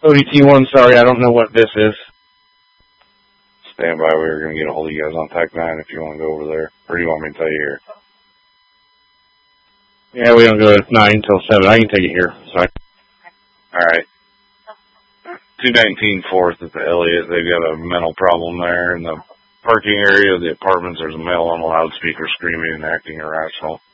ODT1, sorry, I don't know what this is. Stand by, we were going to get a hold of you guys on TAC 9 if you want to go over there. Or do you want me to tell you here? Yeah, we don't go at 9 till 7. I can take it here. Sorry. Alright. 219 4th at the Elliott. They've got a mental problem there in the parking area of the apartments. There's a male on a loudspeaker screaming and acting irrational.